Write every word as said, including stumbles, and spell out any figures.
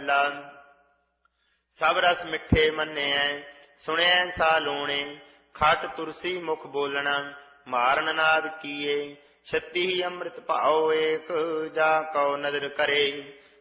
ਪਹਿਲਾ। ਸਭ ਰਸ ਮਿੱਠੇ ਮੰਨਿਐ, ਸੁਣਿਐ ਸਾ ਲੂਣੇ, ਖਟ ਤੁਰਸੀ ਮੁਖ ਬੋਲਣਾ, ਮਾਰਨ ਨਾਦ ਕੀਏ। ਛੱਤੀ ਅੰਮ੍ਰਿਤ ਭਾਉ ਏਕ, ਜਾ ਕਉ ਨਦਰ ਕਰੇ,